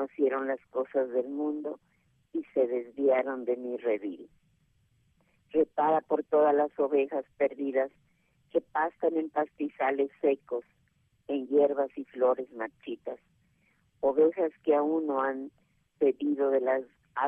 conocieron las cosas del mundo y se desviaron de mi redil. Repara por todas las ovejas perdidas que pastan en pastizales secos, en hierbas y flores marchitas, ovejas que aún no han bebido de las